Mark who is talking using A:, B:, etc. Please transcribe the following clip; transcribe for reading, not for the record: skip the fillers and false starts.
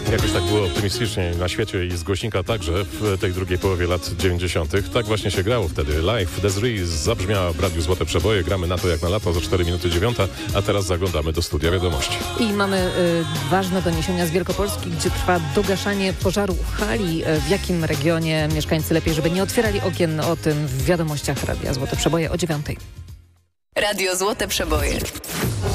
A: Jakoś tak było optymistycznie na świecie i z głośnika także w tej drugiej połowie lat 90. Tak właśnie się grało wtedy. Live Desiree zabrzmiała w Radiu Złote Przeboje. Gramy na to jak na lato za 4 minuty 9, a teraz zaglądamy do studia wiadomości.
B: I mamy ważne doniesienia z Wielkopolski, gdzie trwa dogaszanie pożaru w hali. W jakim regionie mieszkańcy lepiej, żeby nie otwierali okien, o tym w wiadomościach Radia Złote Przeboje o 9.
C: Radio Złote Przeboje.